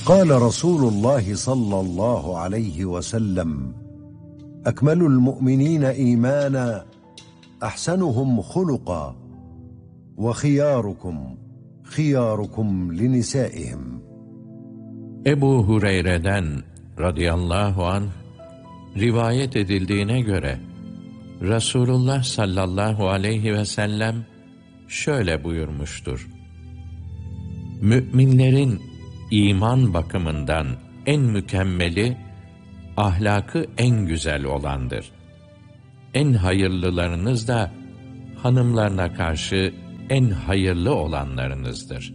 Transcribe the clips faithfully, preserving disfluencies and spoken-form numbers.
قال رسول الله صلى الله عليه وسلم: أكمل المؤمنين إيمانا أحسنهم خلقا وخياركم خياركم لنسائهم. Ebu Hureyre'den radıyallahu anh rivayet edildiğine göre Resulullah sallallahu aleyhi ve sellem şöyle buyurmuştur: Müminlerin iman bakımından en mükemmeli, ahlakı en güzel olandır. En hayırlılarınız da hanımlarına karşı en hayırlı olanlarınızdır.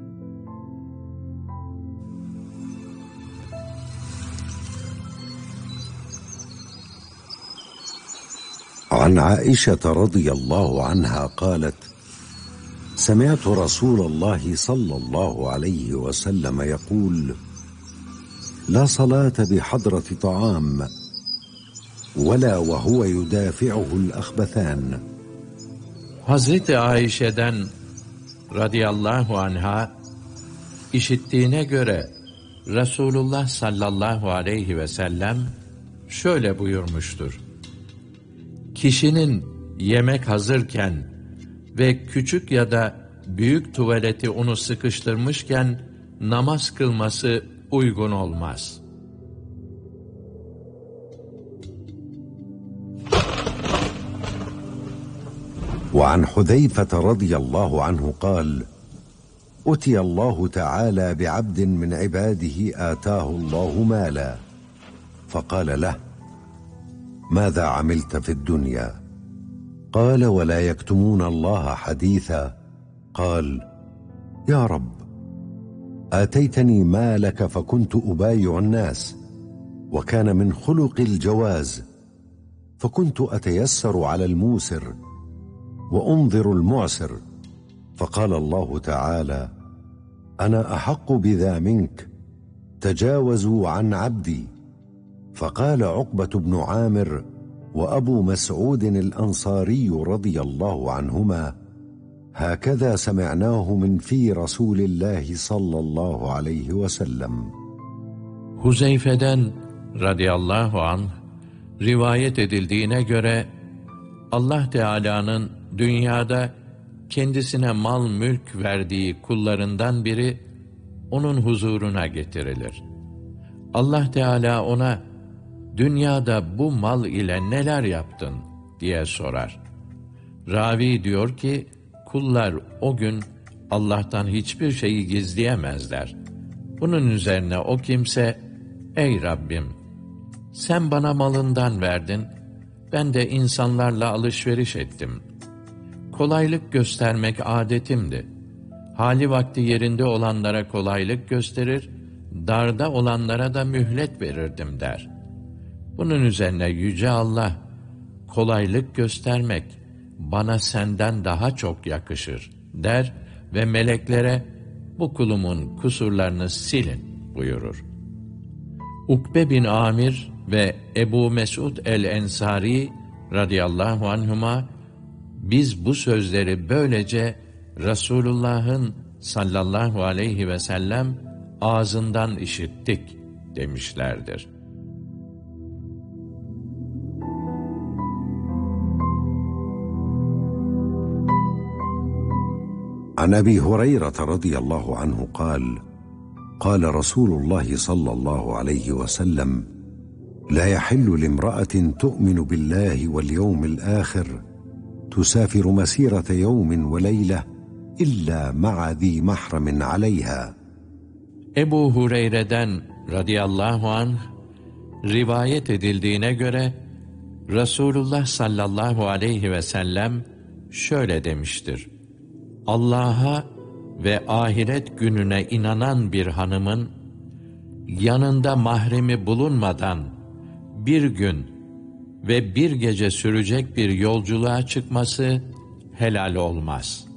عن عائشة رضي الله عنها قالت: سمعت رسول الله صلى الله عليه وسلم يقول: لا صلاة بحضرة طعام ولا وهو يدافعه الأخبثان. Hazreti Ayşe'den radıyallahu anha işittiğine göre Resulullah sallallahu aleyhi ve sellem şöyle buyurmuştur: Kişinin yemek hazırken ve küçük ya da büyük tuvaleti onu sıkıştırmışken namaz kılması uygun olmaz. وعن حذيفة رضي الله عنه قال: أتي الله تعالى بعبد من عباده آتاه الله مالا فقال له: ماذا عملت في الدنيا؟ قال: ولا يكتمون الله حديثا. قال: يا رب، آتيتني مالك فكنت أبايع الناس، وكان من خلق الجواز، فكنت أتيسر على الموسر وأنظر المعسر، فقال الله تعالى: أنا أحق بذا منك، تجاوزوا عن عبدي. فقال عقبة بن عامر وأبو مسعود الأنصاري رضي الله عنهما: هكذا سمعناه من في رسول الله صلى الله عليه وسلم. Huzeyfe'den radıyallahu anh rivayet edildiğine göre Allah Teala'nın dünyada kendisine mal mülk verdiği kullarından biri onun huzuruna getirilir. Allah Teala ona, dünyada bu mal ile neler yaptın diye sorar. Ravi diyor ki, kullar o gün Allah'tan hiçbir şeyi gizleyemezler. Bunun üzerine o kimse, ey Rabbim, sen bana malından verdin, ben de insanlarla alışveriş ettim. Kolaylık göstermek adetimdi. Hali vakti yerinde olanlara kolaylık gösterir, darda olanlara da mühlet verirdim der. Bunun üzerine Yüce Allah, kolaylık göstermek bana senden daha çok yakışır der ve meleklere bu kulumun kusurlarını silin buyurur. Ukbe bin Amir ve Ebu Mesud el-Ensari radıyallahu anhuma biz bu sözleri böylece Resulullah'ın sallallahu aleyhi ve sellem ağzından işittik demişlerdir. عن أبي هريرة رضي الله عنه قال: قال رسول الله صلى الله عليه وسلم: لا يحل لامرأة تؤمن بالله واليوم الآخر تسافر مسيرة يوم وليلة إلا مع ذي محرم عليها. Ebu Hureyre'den radıyallahu anh rivayet edildiğine göre Resulullah sallallahu aleyhi ve sellem şöyle demiştir: Allah'a ve ahiret gününe inanan bir hanımın yanında mahremi bulunmadan bir gün ve bir gece sürecek bir yolculuğa çıkması helal olmaz.